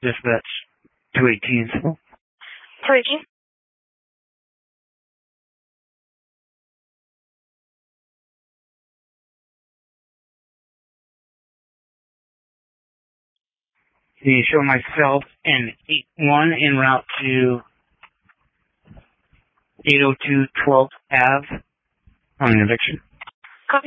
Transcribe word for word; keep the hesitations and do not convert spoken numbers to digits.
Dispatch two eighteen. two eighteen? Can you show myself and eight one en route to eight oh two twelfth Avenue on an eviction?